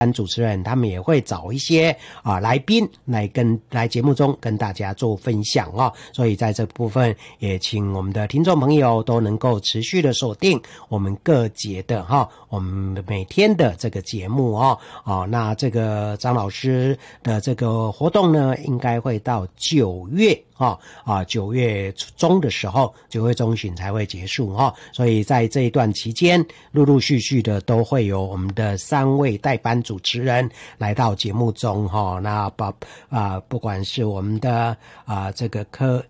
主持人他们也会找一些来宾来节目中跟大家做分享所以在这部分也请我们的听众朋友都能够持续的锁定我们各节的我们每天的这个节目那这个张老师的这个活动呢，应该会到9月9月中的时候，9月中旬才会结束所以在这一段期间，陆陆续续的都会有我们的3位代班主持人来到节目中那不管是我们的这个柯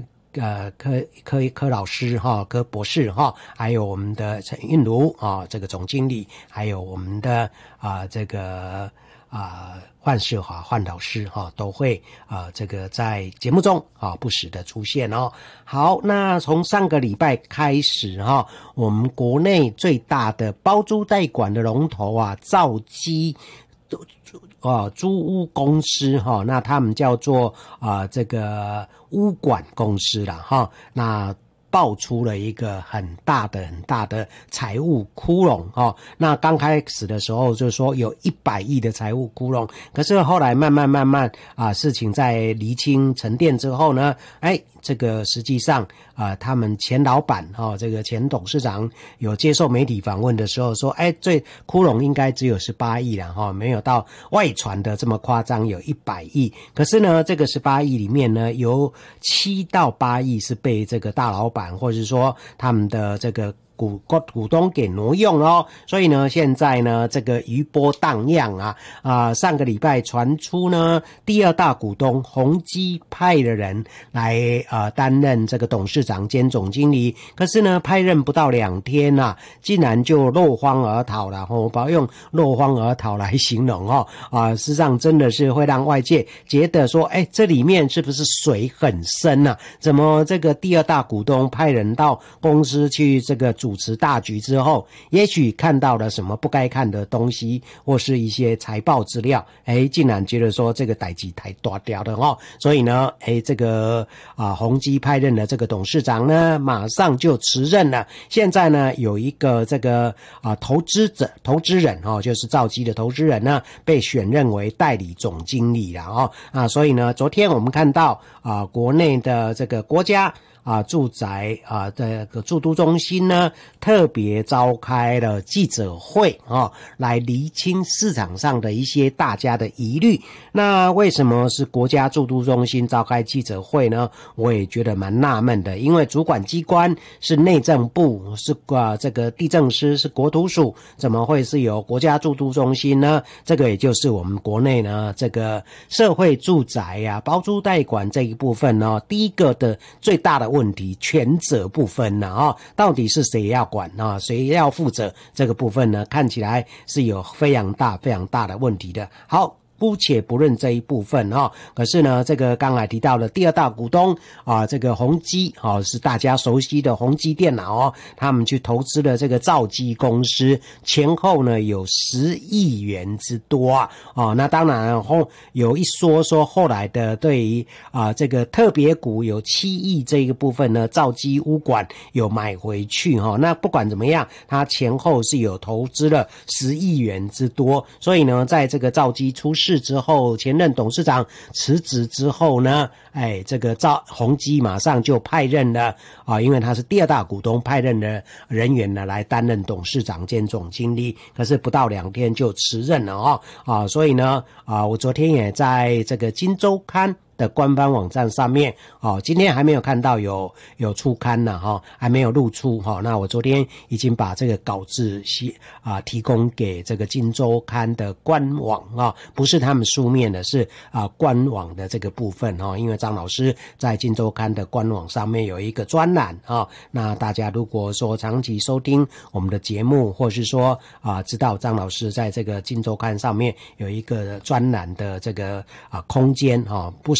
老师柯博士还有我们的陈韵如这个总经理，还有我们的这个范世华范老师都会这个在节目中不时的出现好，那从上个礼拜开始我们国内最大的包租代管的龙头兆基租屋公司那他们叫做这个屋管公司啦那爆出了一个很大的财务窟窿那刚开始的时候就说有100亿的财务窟窿，可是后来慢慢事情在厘清沉淀之后呢，这个实际上他们前老板这个前董事长有接受媒体访问的时候说这窟窿应该只有18亿啦没有到外传的这么夸张有100亿，可是呢这个18亿里面呢有7到8亿是被这个大老板或者是说他们的这个股东给挪用所以呢现在呢这个余波荡漾上个礼拜传出呢第2大股东宏基派的人来担任这个董事长兼总经理，可是呢派任不到2天竟然就落荒而逃了我不要用落荒而逃来形容事实上真的是会让外界觉得说这里面是不是水很深怎么这个第2大股东派人到公司去这个主持大局之后，也许看到了什么不该看的东西或是一些财报资料竟然觉得说这个代志太大条了所以呢这个宏基派任的这个董事长呢马上就辞任了，现在呢有一个这个投资人就是兆基的投资人呢被选任为代理总经理了所以呢昨天我们看到国内的这个国家住宅这个住都中心呢特别召开了记者会来厘清市场上的一些大家的疑虑。那为什么是国家住都中心召开记者会呢？我也觉得蛮纳闷的，因为主管机关是内政部，是这个地政司，是国土署，怎么会是由国家住都中心呢？这个也就是我们国内呢这个社会住宅包租代管这一部分呢第一个的最大的问题，权责不分到底是谁要管谁要负责，这个部分呢看起来是有非常大的问题的。好，姑且不论这一部分可是呢这个刚才提到了第2大股东这个宏基是大家熟悉的宏基电脑他们去投资了这个兆基公司，前后呢有10亿元之多那当然有一说后来的对于这个特别股有7亿这个部分呢兆基屋管有买回去那不管怎么样他前后是有投资了10亿元之多，所以呢在这个兆基出事之后，前任董事长辞职之后呢这个宏基马上就派任了因为他是第2大股东，派任的人员呢来担任董事长兼总经理，可是不到2天就辞任了所以呢我昨天也在这个今周刊的官方网站上面今天还没有看到有出刊呢还没有露出那我昨天已经把这个稿子提供给这个今周刊的官网不是他们书面的，是官网的这个部分因为张老师在今周刊的官网上面有一个专栏那大家如果说长期收听我们的节目，或是说知道张老师在这个今周刊上面有一个专栏的这个空间不时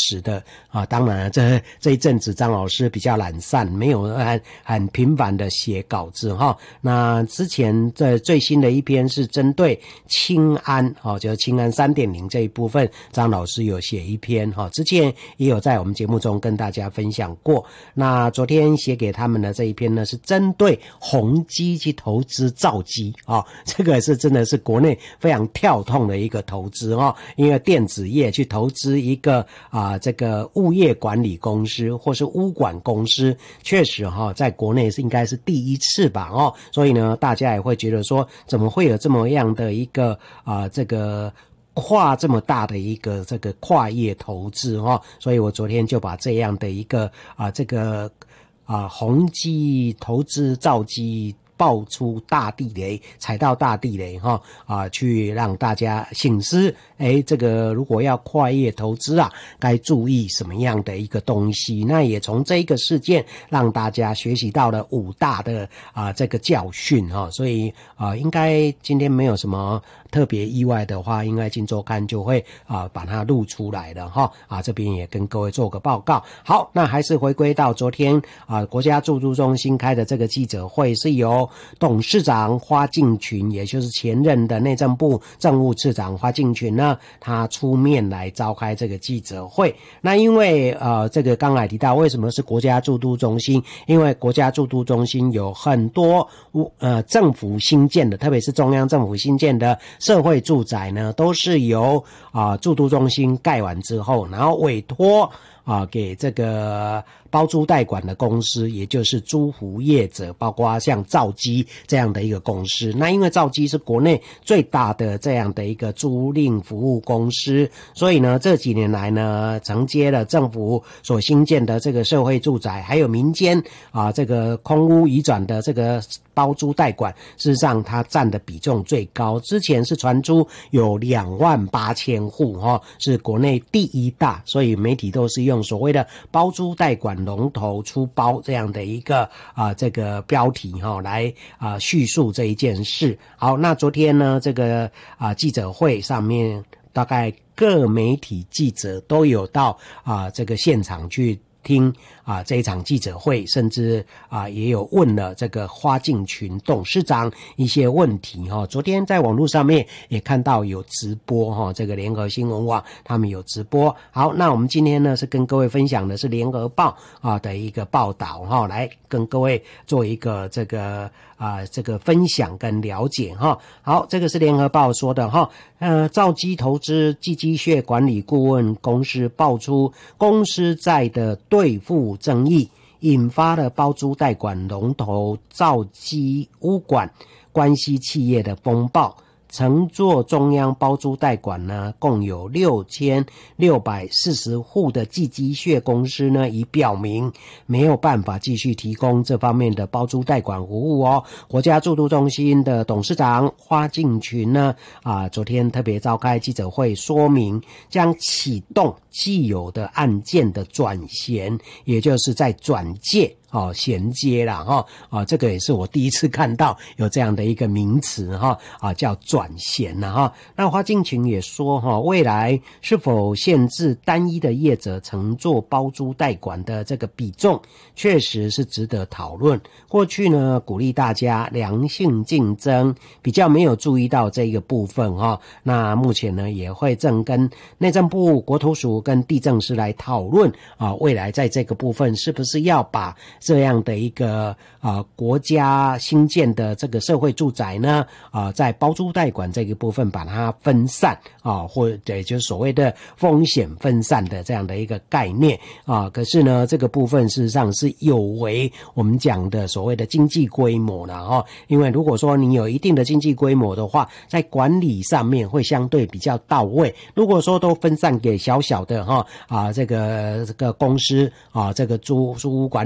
实的啊。当然这一阵子张老师比较懒散，没有很频繁的写稿子哈。那之前的最新的一篇是针对青安就是青安 3.0 这一部分，张老师有写一篇之前也有在我们节目中跟大家分享过。那昨天写给他们的这一篇呢，是针对宏基去投资兆基这个是真的是国内非常跳痛的一个投资因为电子业去投资一个这个物业管理公司或是物管公司，确实在国内是应该是第一次吧所以呢大家也会觉得说怎么会有这么样的一个这个跨这么大的一个这个跨业投资所以我昨天就把这样的一个这个宏基投资兆基爆出大地雷，踩到大地雷去让大家省思，这个如果要跨业投资该注意什么样的一个东西。那也从这一个事件让大家学习到了5大的这个教训所以应该今天没有什么特别意外的话，应该今周刊就会把它录出来了这边也跟各位做个报告。好，那还是回归到昨天国家驻都中心开的这个记者会，是由董事长花敬群，也就是前任的内政部政务次长花敬群呢，他出面来召开这个记者会。那因为这个刚才提到为什么是国家驻都中心，因为国家驻都中心有很多政府新建的，特别是中央政府新建的社会住宅呢，都是由驻都中心盖完之后，然后委托给这个包租代管的公司，也就是租户业者，包括像兆基这样的一个公司。那因为兆基是国内最大的这样的一个租赁服务公司，所以呢这几年来呢，承接了政府所新建的这个社会住宅，还有民间这个空屋移转的这个包租代管，事实上它占的比重最高。之前是传出有28000户是国内第一大，所以媒体都是用所谓的包租代管龙头出包这样的一个这个标题来叙述这一件事。好，那昨天呢这个记者会上面，大概各媒体记者都有到这个现场去听这一场记者会，甚至也有问了这个花敬群董事长一些问题昨天在网络上面也看到有直播这个联合新闻网他们有直播。好，那我们今天呢是跟各位分享的是联合报的一个报道来跟各位做一个这个分享跟了解好，这个是联合报说的兆基投资寄机械管理顾问公司爆出公司债的兑付争议，引发了包租代管龙头兆基物管关系企业的风暴。承做中央包租代管呢，共有6640户的寄机械公司呢，已表明没有办法继续提供这方面的包租代管服务国家驻都中心的董事长花敬群呢，昨天特别召开记者会，说明将启动既有的案件的转衔，也就是在转介衔接啦这个也是我第一次看到有这样的一个名词叫转衔啦那花敬群也说未来是否限制单一的业者承做包租代管的这个比重，确实是值得讨论。过去呢鼓励大家良性竞争，比较没有注意到这个部分那目前呢也会正跟内政部、国土署跟地政司来讨论未来在这个部分是不是要把这样的一个国家新建的这个社会住宅呢在包租代管这个部分把它分散或者就是所谓的风险分散的这样的一个概念可是呢这个部分事实上是有违我们讲的所谓的经济规模啦因为如果说你有一定的经济规模的话，在管理上面会相对比较到位。如果说都分散给小小的这个公司这个租屋管理公司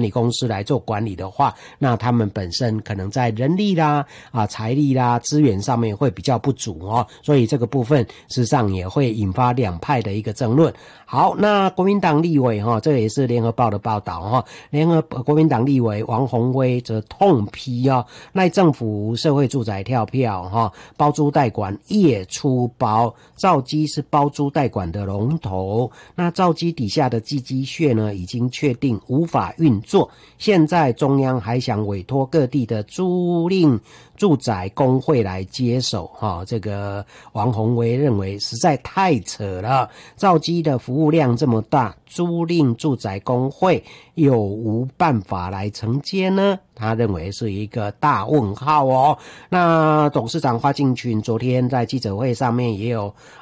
司来做管理的话，那他们本身可能在人力啦、财力啦、资源上面会比较不足哦，所以这个部分事实上也会引发两派的一个争论。好，那国民党立委这个也是联合报的报道国民党立委王宏威则痛批赖政府社会住宅跳票包租代管夜出包，兆基是包租代管的龙头，那兆基底下的寄居穴呢已经确定无法运作，现在中央还想委托各地的租赁住宅工会来接手这个王宏威认为实在太扯了，兆基的服务量这么大，租赁住宅工会有无办法来承接呢？他认为是一个大问号哦。那董事长花敬群昨天在记者会上面也有